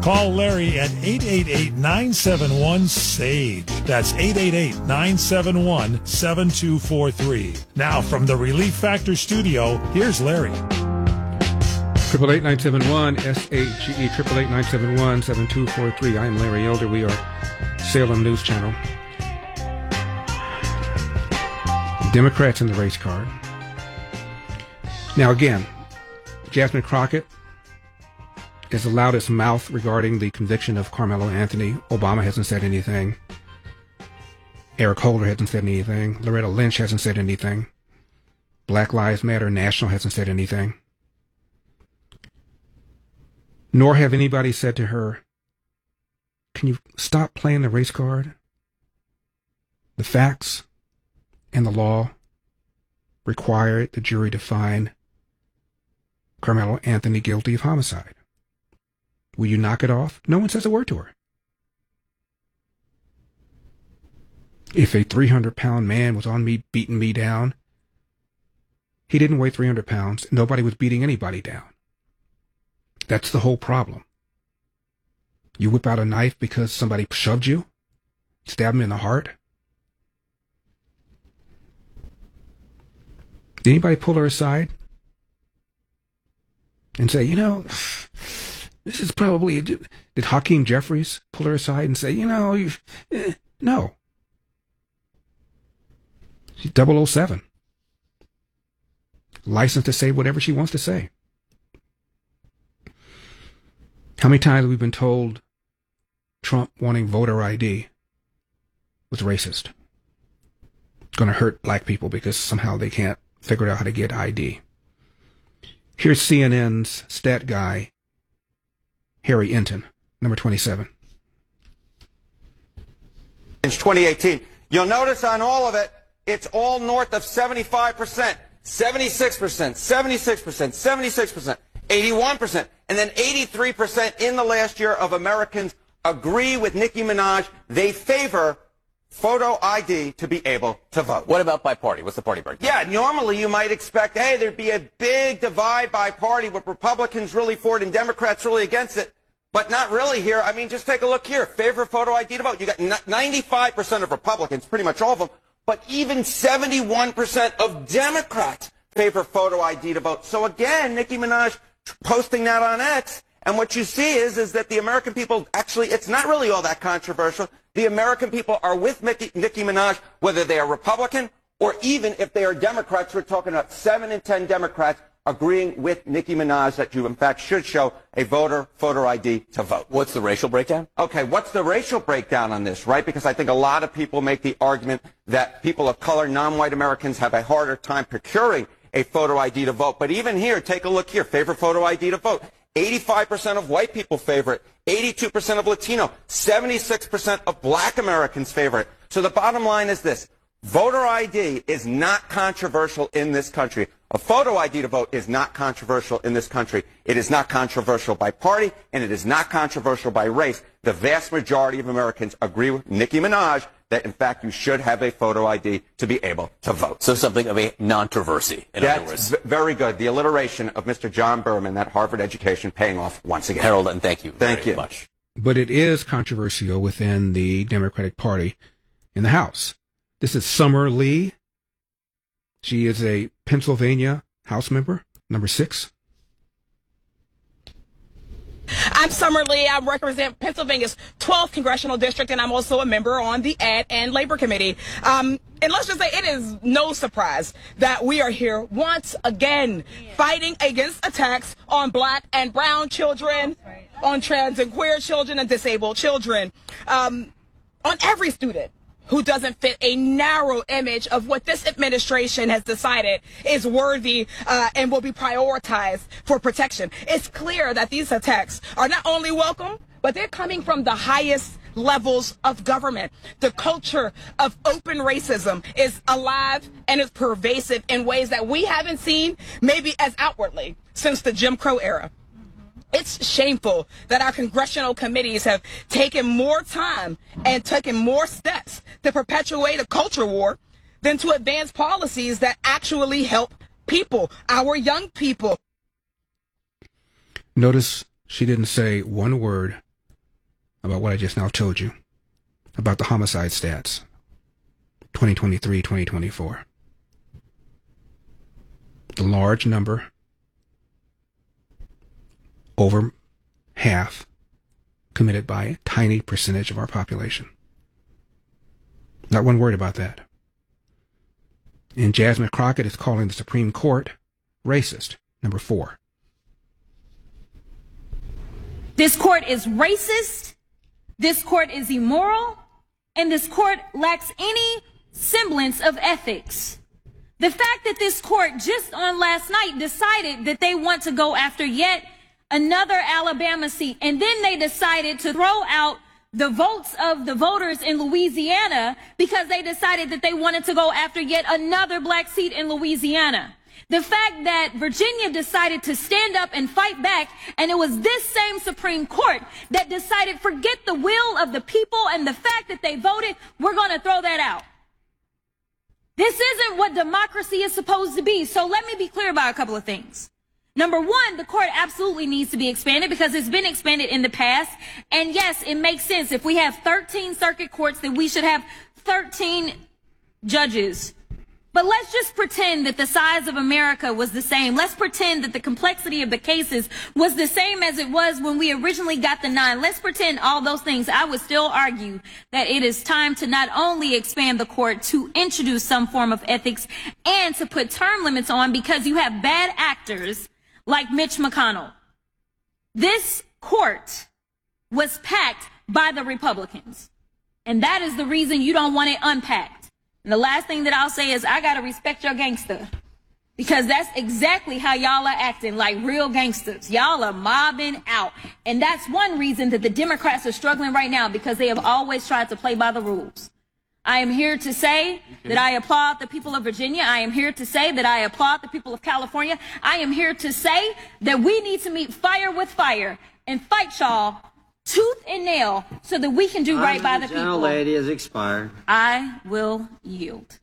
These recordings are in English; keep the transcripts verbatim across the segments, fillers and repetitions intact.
Call Larry at eight eight eight, nine seven one, SAGE. That's eight eight eight, nine seven one, seven two four three. Now, from the Relief Factor studio, here's Larry. Triple eight nine seven one S A G E triple eight nine seven one seven two four three. I am Larry Elder. We are Salem News Channel. Democrats in the race card. Now again, Jasmine Crockett has allowed its mouth regarding the conviction of Carmelo Anthony. Obama hasn't said anything. Eric Holder hasn't said anything. Loretta Lynch hasn't said anything. Black Lives Matter National hasn't said anything. Nor have anybody said to her, can you stop playing the race card? The facts and the law require the jury to find Carmelo Anthony guilty of homicide. Will you knock it off? No one says a word to her. If a three hundred pound man was on me beating me down, he didn't weigh three hundred pounds. Nobody was beating anybody down. That's the whole problem. You whip out a knife because somebody shoved you, stabbed him in the heart. Did anybody pull her aside and say, you know, this is probably... Did Hakeem Jeffries pull her aside and say, you know, you eh, no. She's double oh seven. Licensed to say whatever she wants to say. How many times have we been told Trump wanting voter I D was racist? It's going to hurt black people because somehow they can't figure out how to get I D. Here's C N N's stat guy, Harry Enton, number twenty-seven. twenty eighteen. You'll notice on all of it, it's all north of seventy-five percent, seventy-six percent, seventy-six percent, seventy-six percent, eighty-one percent, and then eighty-three percent in the last year of Americans agree with Nicki Minaj. They favor photo I D to be able to vote. What about by party? What's the party breakdown? Yeah, normally you might expect, hey, there'd be a big divide by party with Republicans really for it and Democrats really against it. But not really here. I mean, just take a look here. Favor photo I D to vote. You got ninety-five percent of Republicans, pretty much all of them, but even seventy-one percent of Democrats favor photo I D to vote. So again, Nicki Minaj posting that on X, and what you see is, is that the American people, actually, it's not really all that controversial. The American people are with Nicki, Nicki Minaj, whether they are Republican or even if they are Democrats. We're talking about seven in ten Democrats agreeing with Nicki Minaj that you, in fact, should show a voter photo I D to vote. What's the racial breakdown? Okay, what's the racial breakdown on this, right? Because I think a lot of people make the argument that people of color, non-white Americans, have a harder time procuring a photo I D to vote. But even here, take a look here. Favor photo I D to vote. eighty-five percent of white people favor it. eighty-two percent of Latino. seventy-six percent of black Americans favor it. So the bottom line is this. Voter I D is not controversial in this country. A photo I D to vote is not controversial in this country. It is not controversial by party, and it is not controversial by race. The vast majority of Americans agree with Nicki Minaj that, in fact, you should have a photo I D to be able to vote. So something of a non-controversy, in That's other words. v- very good. The alliteration of Mister John Berman, that Harvard education, paying off once again. Harold, and thank you Thank very you. much. But it is controversial within the Democratic Party in the House. This is Summer Lee. She is a Pennsylvania House member, number six. I'm Summer Lee. I represent Pennsylvania's twelfth Congressional District, and I'm also a member on the Ad and Labor Committee. Um, and let's just say it is no surprise that we are here once again fighting against attacks on black and brown children, on trans and queer children and disabled children, um, on every student who doesn't fit a narrow image of what this administration has decided is worthy uh, and will be prioritized for protection. It's clear that these attacks are not only welcome, but they're coming from the highest levels of government. The culture of open racism is alive and is pervasive in ways that we haven't seen, maybe as outwardly, since the Jim Crow era. It's shameful that our congressional committees have taken more time and taken more steps to perpetuate a culture war than to advance policies that actually help people, our young people. Notice she didn't say one word about what I just now told you about the homicide stats, twenty twenty-three, twenty twenty-four. The large number, over half, committed by a tiny percentage of our population. Not one word about that. And Jasmine Crockett is calling the Supreme Court racist. Number four. This court is racist, this court is immoral, and this court lacks any semblance of ethics. The fact that this court just on last night decided that they want to go after yet another Alabama seat, and then they decided to throw out the votes of the voters in Louisiana because they decided that they wanted to go after yet another black seat in Louisiana. The fact that Virginia decided to stand up and fight back, and it was this same Supreme Court that decided, forget the will of the people and the fact that they voted, we're going to throw that out. This isn't what democracy is supposed to be. So let me be clear about a couple of things. Number one, the court absolutely needs to be expanded because it's been expanded in the past. And yes, it makes sense. If we have thirteen circuit courts, then we should have thirteen judges. But let's just pretend that the size of America was the same. Let's pretend that the complexity of the cases was the same as it was when we originally got the nine. Let's pretend all those things. I would still argue that it is time to not only expand the court, to introduce some form of ethics and to put term limits on, because you have bad actors like Mitch McConnell. This court was packed by the Republicans, and that is the reason you don't want it unpacked. And the last thing that I'll say is I got to respect your gangster, because that's exactly how y'all are acting, like real gangsters. Y'all are mobbing out. And that's one reason that the Democrats are struggling right now, because they have always tried to play by the rules. I am here to say that I applaud the people of Virginia. I am here to say that I applaud the people of California. I am here to say that we need to meet fire with fire and fight y'all tooth and nail so that we can do right by the people. The gentlelady has expired. I will yield.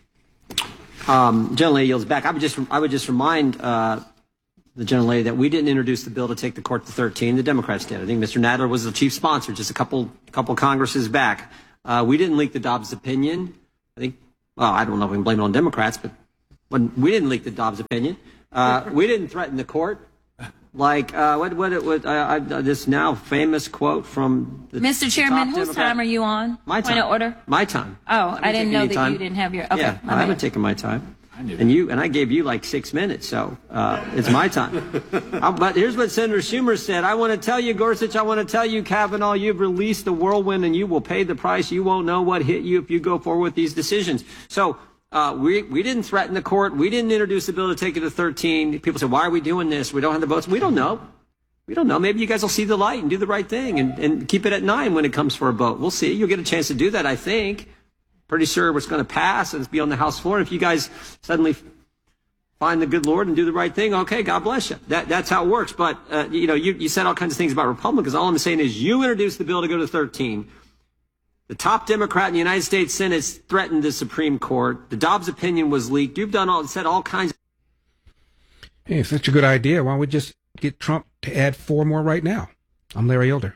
Um, gentlelady yields back. I would just, I would just remind uh, the gentlelady that we didn't introduce the bill to take the court to thirteen. The Democrats did. I think Mister Nadler was the chief sponsor just a couple, couple Congresses back. Uh, we didn't leak the Dobbs opinion. I think. Well, I don't know if we can blame it on Democrats, but when we didn't leak the Dobbs opinion. Uh, we didn't threaten the court. Like, uh, what, what, what, uh, I, this now famous quote from the Mister Chairman, whose Democrat. time are you on? My time. Point of order? My time. Oh, I didn't know that time. you didn't have your, okay. Yeah, I haven't taken my time. I knew and you, and I gave you like six minutes, so, uh, it's my time. uh, but here's what Senator Schumer said. I want to tell you, Gorsuch, I want to tell you, Kavanaugh, you've released the whirlwind and you will pay the price. You won't know what hit you if you go forward with these decisions. So, Uh, we, we didn't threaten the court. We didn't introduce a bill to take it to thirteen. People say, why are we doing this? We don't have the votes. We don't know. We don't know. Maybe you guys will see the light and do the right thing and, and keep it at nine when it comes for a vote. We'll see. You'll get a chance to do that, I think. Pretty sure it's going to pass and it's be on the House floor. If you guys suddenly find the good Lord and do the right thing, okay, God bless you. That, that's how it works. But, uh, you know, you, you said all kinds of things about Republicans. All I'm saying is you introduced the bill to go to thirteen. The top Democrat in the United States Senate threatened the Supreme Court. The Dobbs opinion was leaked. You've done all, said all kinds of... Hey, it's such a good idea. Why don't we just get Trump to add four more right now? I'm Larry Elder.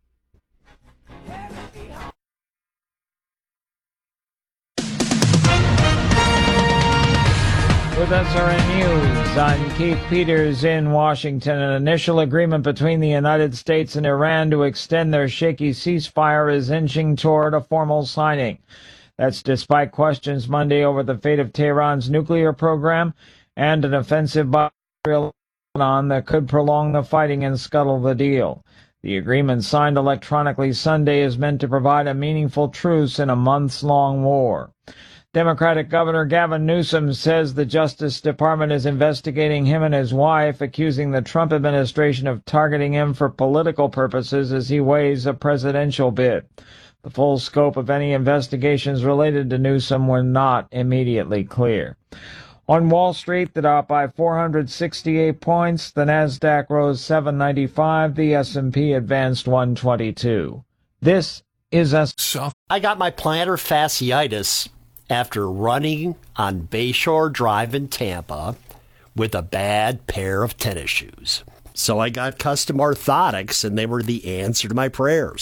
With S R N News, I'm Keith Peters in Washington. An initial agreement between the United States and Iran to extend their shaky ceasefire is inching toward a formal signing. That's despite questions Monday over the fate of Tehran's nuclear program and an offensive by Israel that could prolong the fighting and scuttle the deal. The agreement signed electronically Sunday is meant to provide a meaningful truce in a months-long war. Democratic Governor Gavin Newsom says the Justice Department is investigating him and his wife, accusing the Trump administration of targeting him for political purposes as he weighs a presidential bid. The full scope of any investigations related to Newsom were not immediately clear. On Wall Street, the Dow by four hundred sixty-eight points, the Nasdaq rose seven ninety-five, the S and P advanced one twenty-two. This is a... I got my plantar fasciitis after running on Bayshore Drive in Tampa with a bad pair of tennis shoes. So I got custom orthotics, and they were the answer to my prayers.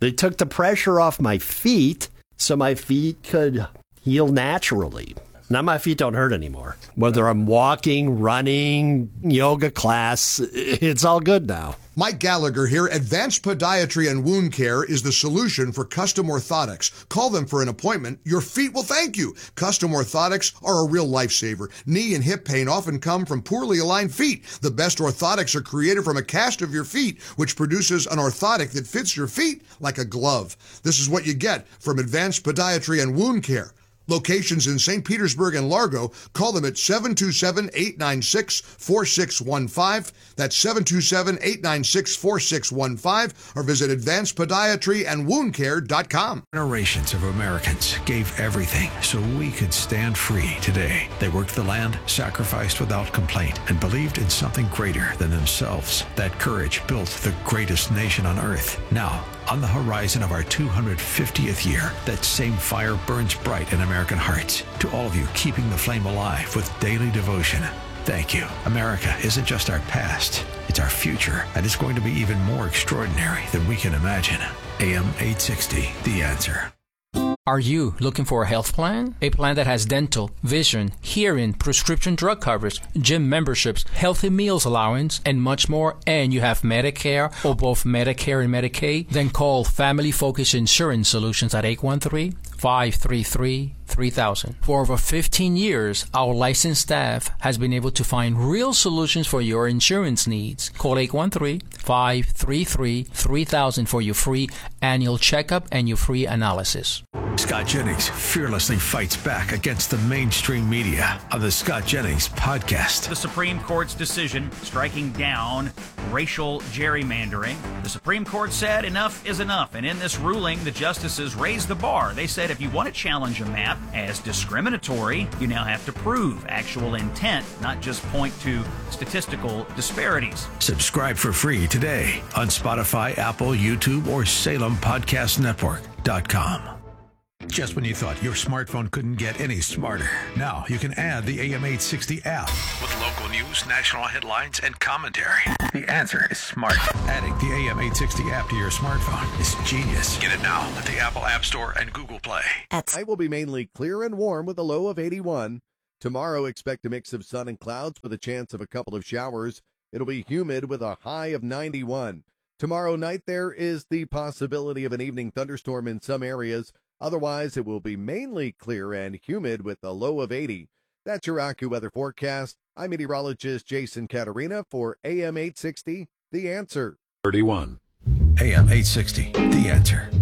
They took the pressure off my feet so my feet could heal naturally. Now my feet don't hurt anymore. Whether I'm walking, running, yoga class, it's all good now. Mike Gallagher here. Advanced Podiatry and Wound Care is the solution for custom orthotics. Call them for an appointment. Your feet will thank you. Custom orthotics are a real lifesaver. Knee and hip pain often come from poorly aligned feet. The best orthotics are created from a cast of your feet, which produces an orthotic that fits your feet like a glove. This is what you get from Advanced Podiatry and Wound Care. Locations in Saint Petersburg and Largo. Call them at seven two seven, eight nine six, four six one five. That's seven two seven, eight nine six, four six one five, or visit advanced podiatry and wound care dot com. Generations of Americans gave everything so we could stand free today. They worked the land, sacrificed without complaint, and believed in something greater than themselves. That courage built the greatest nation on earth. Now, on the horizon of our two hundred fiftieth year, that same fire burns bright in American hearts. To all of you keeping the flame alive with daily devotion, thank you. America isn't just our past, it's our future, and it's going to be even more extraordinary than we can imagine. A M eight sixty, The Answer. Are you looking for a health plan? A plan that has dental, vision, hearing, prescription drug coverage, gym memberships, healthy meals allowance, and much more, and you have Medicare or both Medicare and Medicaid? Then call Family Focus Insurance Solutions at eight one three, five three three, three thousand. For over fifteen years, our licensed staff has been able to find real solutions for your insurance needs. Call eight one three, five three three, three thousand for your free annual checkup and your free analysis. Scott Jennings fearlessly fights back against the mainstream media on the Scott Jennings Podcast. The Supreme Court's decision striking down racial gerrymandering. The Supreme Court said enough is enough, and in this ruling, the justices raised the bar. They said if you want to challenge a map as discriminatory, you now have to prove actual intent, not just point to statistical disparities. Subscribe for free today on Spotify, Apple, YouTube, or Salem Podcast Network dot com. Just when you thought your smartphone couldn't get any smarter, now you can add the A M eight sixty app with local news, national headlines, and commentary. The Answer is smart. Adding the A M eight sixty app to your smartphone is genius. Get it now at the Apple App Store and Google Play. Tonight will be mainly clear and warm with a low of eighty-one. Tomorrow, expect a mix of sun and clouds with a chance of a couple of showers. It'll be humid with a high of ninety-one. Tomorrow night, there is the possibility of an evening thunderstorm in some areas. Otherwise, it will be mainly clear and humid with a low of eighty. That's your AccuWeather forecast. I'm meteorologist Jason Caterina for A M eight sixty, The Answer. thirty-one. A M eight sixty, The Answer.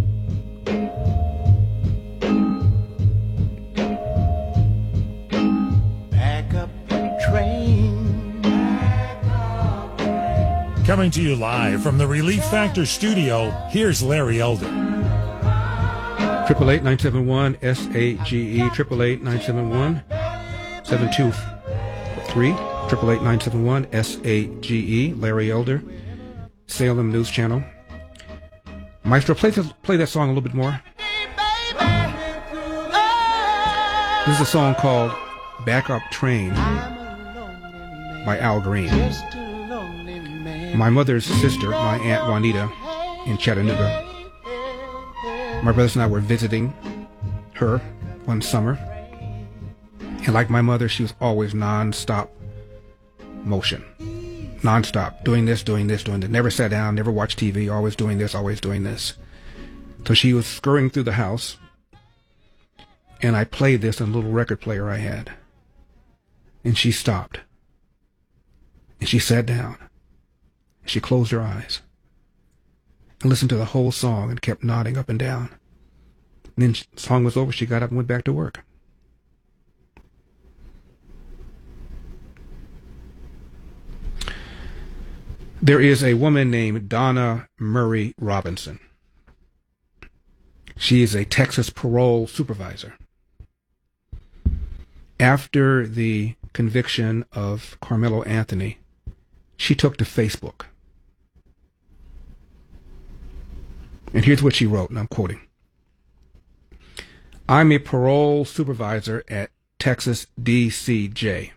Back up the train. Coming to you live from the Relief Factor studio, here's Larry Elder. Triple eight nine seven one S A G E. Triple eight nine seven one seven two three. Triple eight nine seven one S A G E. Larry Elder, Salem News Channel. Maestro, play th- play that song a little bit more. This is a song called "Back Up Train" by Al Green. My mother's sister, my Aunt Juanita, in Chattanooga. My brothers and I were visiting her one summer. And like my mother, she was always non-stop motion. Non-stop. Doing this, doing this, doing that. Never sat down, never watched T V, always doing this, always doing this. So she was scurrying through the house. And I played this on a little record player I had. And she stopped. And she sat down. And she closed her eyes. And listened to the whole song and kept nodding up and down. And then the song was over, she got up and went back to work. There is a woman named Donna Murray Robinson. She is a Texas parole supervisor. After the conviction of Carmelo Anthony, she took to Facebook. And here's what she wrote, and I'm quoting. I'm a parole supervisor at Texas D C J.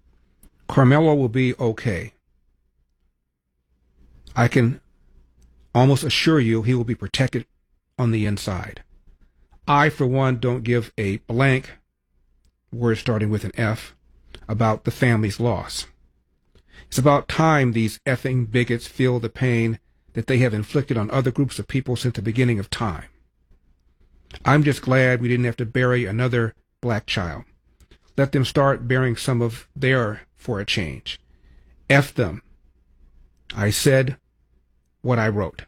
Carmelo will be okay. I can almost assure you he will be protected on the inside. I, for one, don't give a blank, word starting with an F, about the family's loss. It's about time these effing bigots feel the pain that they have inflicted on other groups of people since the beginning of time. I'm just glad we didn't have to bury another black child. Let them start bearing some of their for a change. F them. I said what I wrote.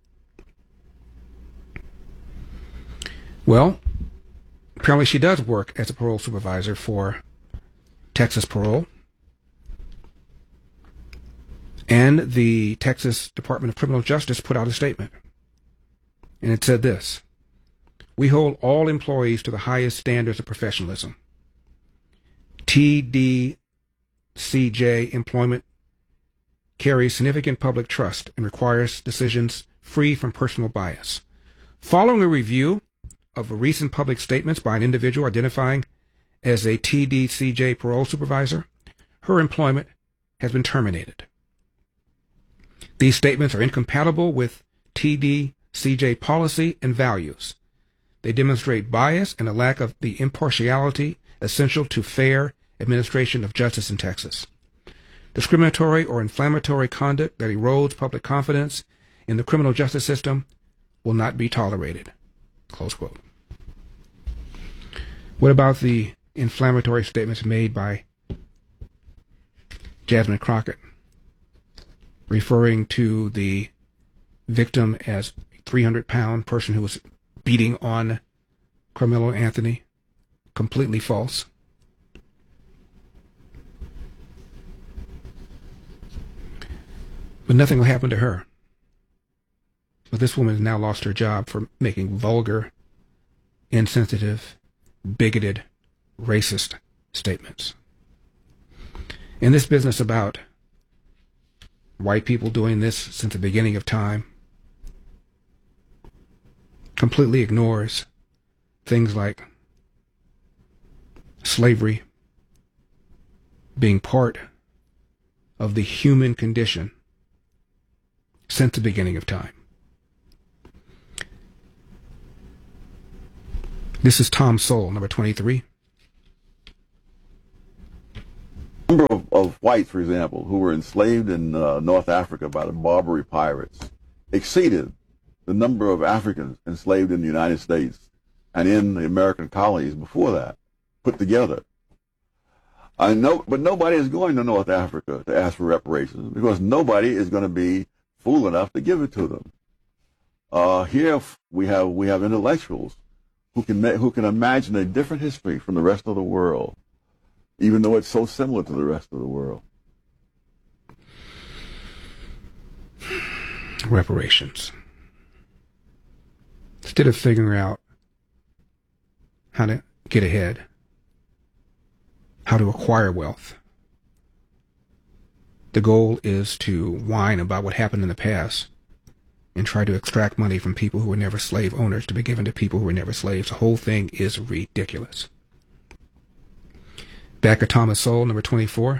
Well, apparently she does work as a parole supervisor for Texas Parole. And the Texas Department of Criminal Justice put out a statement. And it said this: we hold all employees to the highest standards of professionalism. T D C J employment carries significant public trust and requires decisions free from personal bias. Following a review of recent public statements by an individual identifying as a T D C J parole supervisor, her employment has been terminated. These statements are incompatible with T D C J policy and values. They demonstrate bias and a lack of the impartiality essential to fair administration of justice in Texas. Discriminatory or inflammatory conduct that erodes public confidence in the criminal justice system will not be tolerated. Close quote. What about the inflammatory statements made by Jasmine Crockett, referring to the victim as a three hundred pound person who was beating on Carmelo Anthony? Completely false. But nothing will happen to her. But this woman has now lost her job for making vulgar, insensitive, bigoted, racist statements. In this business about white people doing this since the beginning of time, completely ignores things like slavery being part of the human condition since the beginning of time. This is Tom Sowell, number twenty-three. A number of, of whites, for example, who were enslaved in uh, North Africa by the Barbary pirates exceeded the number of Africans enslaved in the United States and in the American colonies before that, put together. I know, but nobody is going to North Africa to ask for reparations because nobody is going to be fool enough to give it to them. Uh, here we have we have intellectuals who can ma- who can imagine a different history from the rest of the world, even though it's so similar to the rest of the world. Reparations. Instead of figuring out how to get ahead, how to acquire wealth, the goal is to whine about what happened in the past and try to extract money from people who were never slave owners to be given to people who were never slaves. The whole thing is ridiculous. Back at Thomas Sowell, number twenty-four.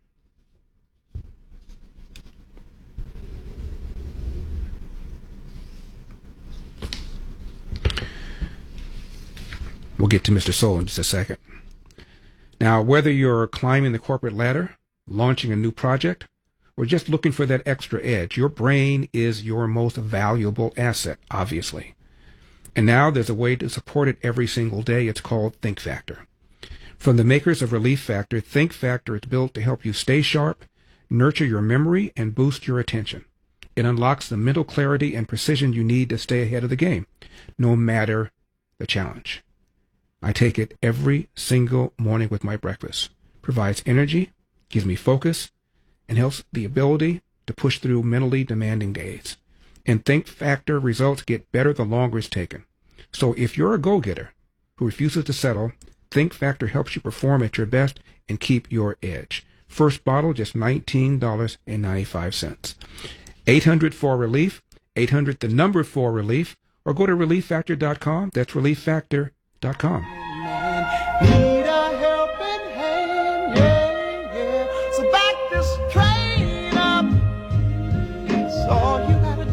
We'll get to Mister Sowell in just a second. Now, whether you're climbing the corporate ladder, launching a new project, or just looking for that extra edge, your brain is your most valuable asset, obviously. And now there's a way to support it every single day. It's called Think Factor. From the makers of Relief Factor, Think Factor is built to help you stay sharp, nurture your memory, and boost your attention. It unlocks the mental clarity and precision you need to stay ahead of the game, no matter the challenge. I take it every single morning with my breakfast. Provides energy, gives me focus, and helps the ability to push through mentally demanding days. And Think Factor results get better the longer it's taken. So if you're a go-getter who refuses to settle, Think Factor helps you perform at your best and keep your edge. First bottle, just nineteen dollars and ninety-five cents. eight hundred four relief, eight hundred the number four relief, or go to relief factor dot com. That's relief factor dot com. Need a helping hand, yeah, yeah. So back this train up. That's all you gotta do.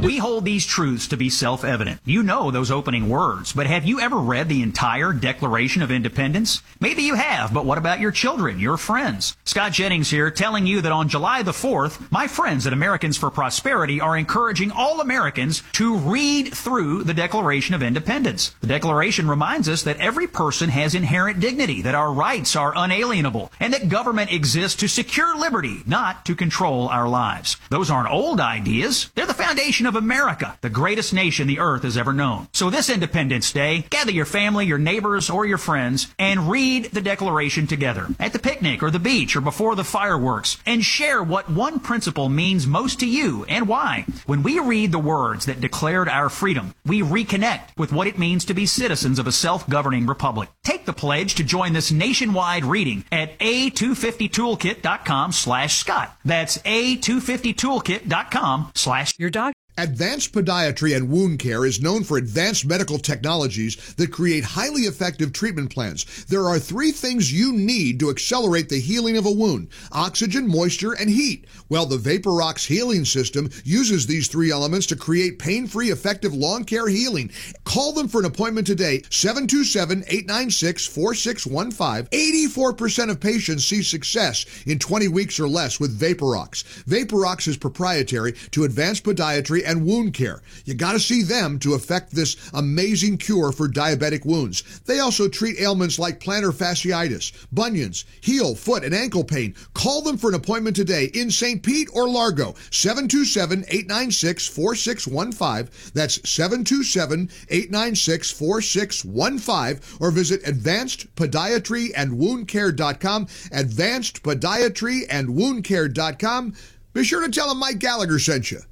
We hold these truths to be self-evident. You know those opening words, but have you ever read the entire Declaration of Independence? Maybe you have, but what about your children, your friends? Scott Jennings here, telling you that on July the fourth, my friends at Americans for Prosperity are encouraging all Americans to read through the Declaration of Independence. The Declaration reminds us that every person has inherent dignity, that our rights are unalienable, and that government exists to secure liberty, not to control our lives. Those aren't old ideas. They're the foundation of America, the greatest nation the earth has ever known. So this Independence Day, gather your family, your neighbors, or your friends, and read the Declaration together at the picnic or the beach or before the fireworks, and share what one principle means most to you and why. When we read the words that declared our freedom, we reconnect with what it means to be citizens of a self-governing republic. Take the pledge to join this nationwide reading at a two fifty toolkit dot com slash Scott. That's a two fifty toolkit dot com slash your doctor. Advanced Podiatry and Wound Care is known for advanced medical technologies that create highly effective treatment plans. There are three things you need to accelerate the healing of a wound: oxygen, moisture, and heat. Well, the VaporRox healing system uses these three elements to create pain-free, effective lawn care healing. Call them for an appointment today, seven two seven, eight nine six, four six one five. eighty-four percent of patients see success in twenty weeks or less with VaporRox. VaporRox is proprietary to Advanced Podiatry and Wound Care. You got to see them to effect this amazing cure for diabetic wounds. They also treat ailments like plantar fasciitis, bunions, heel, foot, and ankle pain. Call them for an appointment today in Saint Pete or Largo, seven two seven, eight nine six, four six one five. That's seven two seven, eight nine six, four six one five, or visit advanced podiatry and wound care dot com, advanced podiatry and wound care dot com. Be sure to tell them Mike Gallagher sent you.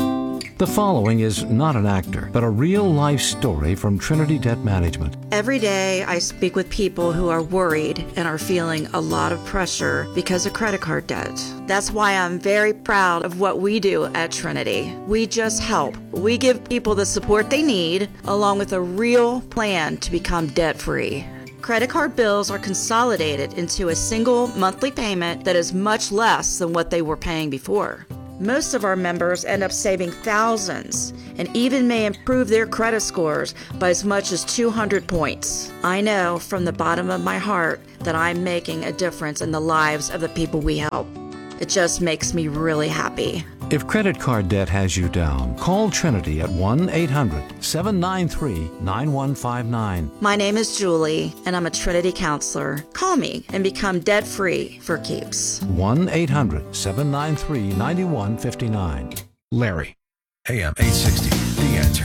The following is not an actor, but a real-life story from Trinity Debt Management. Every day I speak with people who are worried and are feeling a lot of pressure because of credit card debt. That's why I'm very proud of what we do at Trinity. We just help. We give people the support they need, along with a real plan to become debt-free. Credit card bills are consolidated into a single monthly payment that is much less than what they were paying before. Most of our members end up saving thousands and even may improve their credit scores by as much as two hundred points. I know from the bottom of my heart that I'm making a difference in the lives of the people we help. It just makes me really happy. If credit card debt has you down, call Trinity at one eight hundred, seven nine three, nine one five nine. My name is Julie, and I'm a Trinity counselor. Call me and become debt-free for keeps. one eight hundred, seven nine three, nine one five nine. Larry. A M eight sixty, The Answer.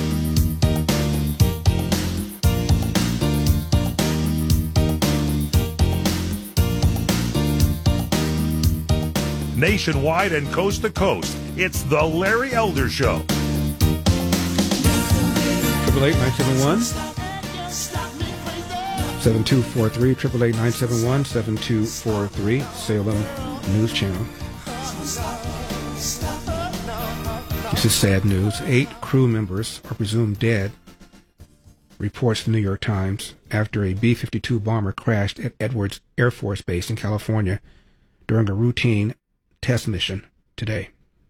Nationwide and coast to coast, it's the Larry Elder Show. Triple eight nine seven one seven two four three. Triple eight nine seven one seven two four three. Salem News Channel. This is sad news. Eight crew members are presumed dead, reports the New York Times, after a B fifty-two bomber crashed at Edwards Air Force Base in California during a routine test mission today.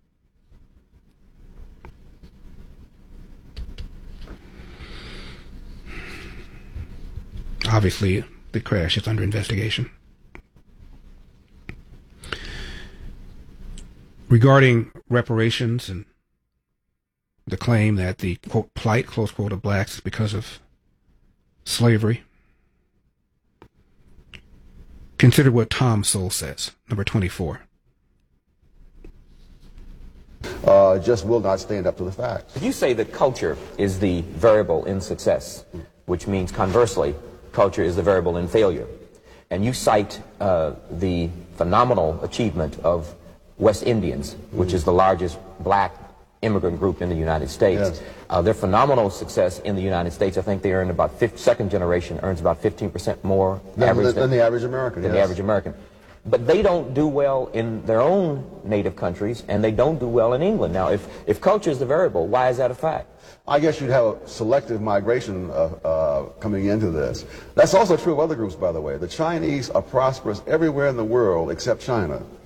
Obviously, the crash is under investigation. Regarding reparations and the claim that the, quote, plight, close quote, of blacks is because of slavery, consider what Tom Sowell says, number twenty-four. Uh, just will not stand up to the facts. You say that culture is the variable in success, which means conversely, culture is the variable in failure. And you cite uh, the phenomenal achievement of West Indians, which is the largest black immigrant group in the United States. Yes. Uh, their phenomenal success in the United States, I think they earn about, fifty, second generation earns about fifteen percent more than, average than, than, than the average American. Than yes. the average American. But they don't do well in their own native countries, and they don't do well in England. Now, if, if culture is the variable, why is that a fact? I guess you'd have a selective migration uh, uh, coming into this. That's also true of other groups, by the way. The Chinese are prosperous everywhere in the world except China.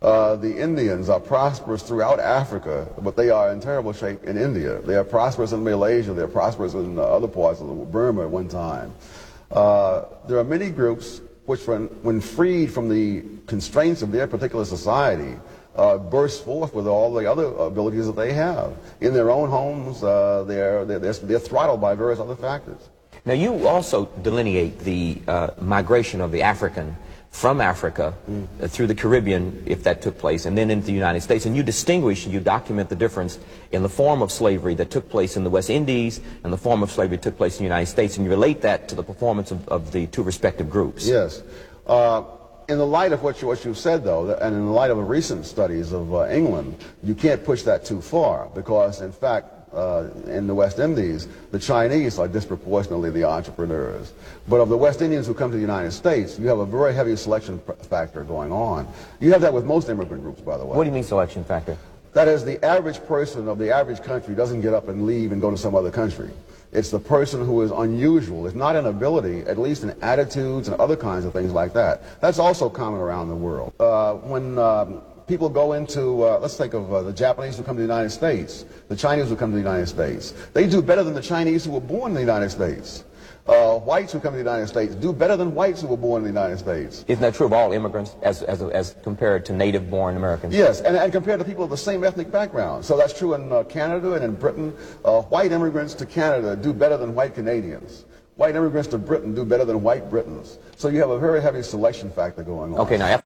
Uh, the Indians are prosperous throughout Africa, but they are in terrible shape in India. They are prosperous in Malaysia. They are prosperous in uh, other parts of the, Burma at one time. Uh, there are many groups which, when, when freed from the constraints of their particular society, uh, burst forth with all the other abilities that they have. In their own homes, uh, they're, they're, they're throttled by various other factors. Now, you also delineate the uh, migration of the African from Africa mm. uh, through the Caribbean, if that took place, and then into the United States. And you distinguish and you document the difference in the form of slavery that took place in the West Indies and the form of slavery that took place in the United States, and you relate that to the performance of, of the two respective groups. Yes. Uh, in the light of what you, what you said, though, and in the light of the recent studies of uh, England, you can't push that too far, because, in fact, Uh, in the West Indies, the Chinese are disproportionately the entrepreneurs. But of the West Indians who come to the United States, you have a very heavy selection factor going on. You have that with most immigrant groups, by the way. What do you mean selection factor? That is, the average person of the average country doesn't get up and leave and go to some other country. It's the person who is unusual. It's not in ability, at least in attitudes and other kinds of things like that. That's also common around the world. Uh, when um, people go into, uh, let's think of uh, the Japanese who come to the United States, the Chinese who come to the United States. They do better than the Chinese who were born in the United States. Uh, whites who come to the United States do better than whites who were born in the United States. Isn't that true of all immigrants as, as, as compared to native-born Americans? Yes, and, and compared to people of the same ethnic background. So that's true in uh, Canada and in Britain. Uh, white immigrants to Canada do better than white Canadians. White immigrants to Britain do better than white Britons. So you have a very heavy selection factor going on. Okay, now...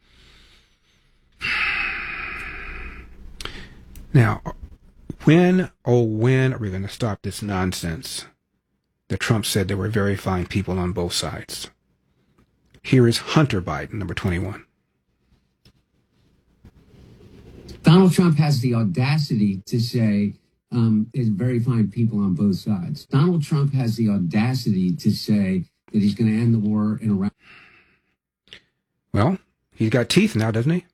Now, when, oh, when are we going to stop this nonsense that Trump said there were very fine people on both sides? Here is Hunter Biden, number twenty-one. Donald Trump has the audacity to say um, there's very fine people on both sides. Donald Trump has the audacity to say that he's going to end the war in Iraq. Well, he's got teeth now, doesn't he?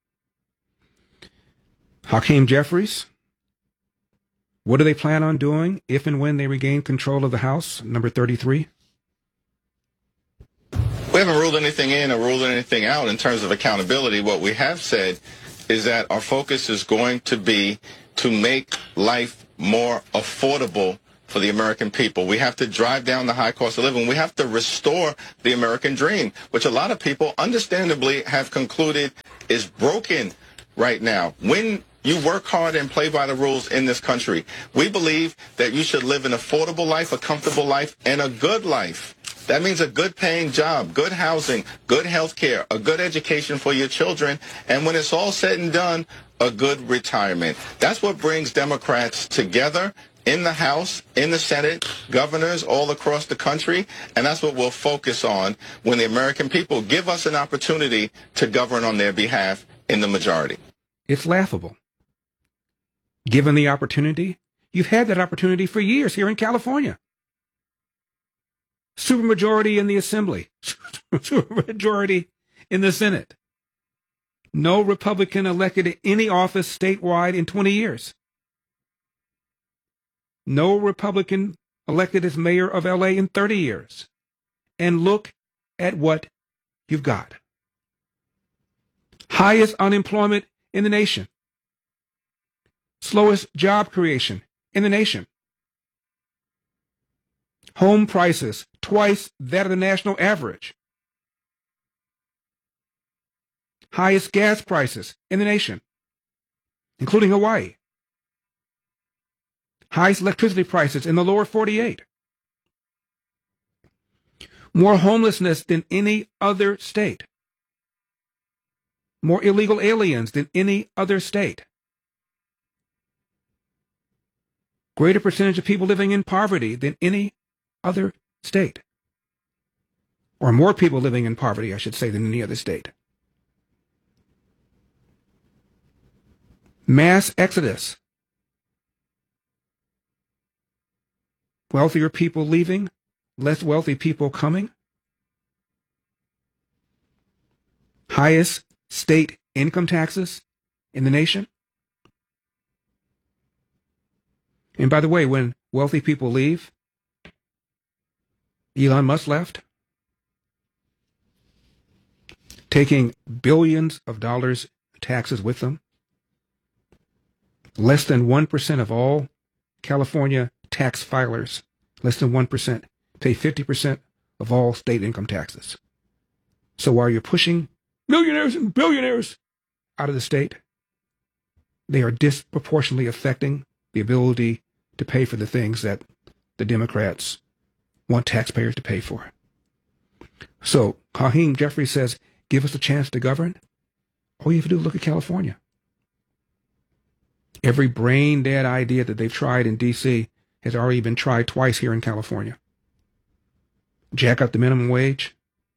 Hakeem Jeffries, what do they plan on doing if and when they regain control of the House, number thirty-three? We haven't ruled anything in or ruled anything out in terms of accountability. What we have said is that our focus is going to be to make life more affordable for the American people. We have to drive down the high cost of living. We have to restore the American dream, which a lot of people understandably have concluded is broken right now. When you work hard and play by the rules in this country, we believe that you should live an affordable life, a comfortable life, and a good life. That means a good paying job, good housing, good health care, a good education for your children, and when it's all said and done, a good retirement. That's what brings Democrats together in the House, in the Senate, governors all across the country, and that's what we'll focus on when the American people give us an opportunity to govern on their behalf in the majority. It's laughable. Given the opportunity, you've had that opportunity for years here in California. Supermajority in the Assembly, supermajority in the Senate. No Republican elected to any office statewide in twenty years. No Republican elected as mayor of L A in thirty years. And look at what you've got. Highest unemployment in the nation. Slowest job creation in the nation. Home prices twice that of the national average. Highest gas prices in the nation, including Hawaii. Highest electricity prices in the lower forty-eight. More homelessness than any other state. More illegal aliens than any other state. Greater percentage of people living in poverty than any other state. Or more people living in poverty, I should say, than any other state. Mass exodus. Wealthier people leaving, less wealthy people coming. Highest state income taxes in the nation. And by the way, when wealthy people leave, Elon Musk left, taking billions of dollars taxes with them. Less than one percent of all California tax filers, less than one percent, pay fifty percent of all state income taxes. So while you're pushing millionaires and billionaires out of the state, they are disproportionately affecting the ability to pay for the things that the Democrats want taxpayers to pay for. So Hakeem Jeffries says, give us a chance to govern. All you have to do is look at California. Every brain-dead idea that they've tried in D C has already been tried twice here in California. Jack up the minimum wage.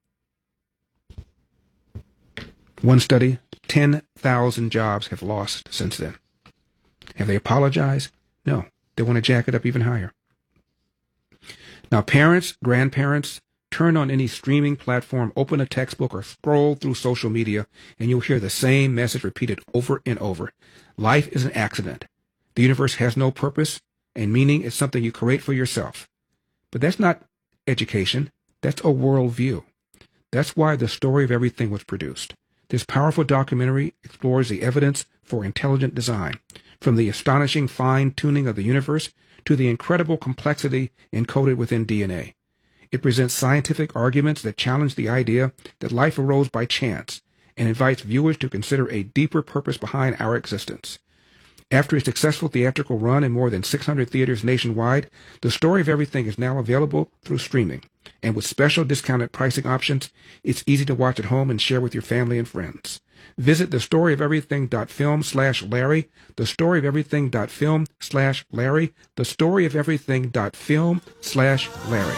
One study, ten thousand jobs have lost since then. Have they apologized? No. They want to jack it up even higher. Now, parents, grandparents, turn on any streaming platform, open a textbook, or scroll through social media, and you'll hear the same message repeated over and over. Life is an accident. The universe has no purpose, and meaning is something you create for yourself. But that's not education. That's a worldview. That's why The Story of Everything was produced. This powerful documentary explores the evidence for intelligent design, from the astonishing fine-tuning of the universe to the incredible complexity encoded within D N A. It presents scientific arguments that challenge the idea that life arose by chance and invites viewers to consider a deeper purpose behind our existence. After a successful theatrical run in more than six hundred theaters nationwide, The Story of Everything is now available through streaming. And with special discounted pricing options, it's easy to watch at home and share with your family and friends. Visit thestoryofeverything.film slash Larry, thestoryofeverything.film slash Larry, thestoryofeverything.film slash Larry.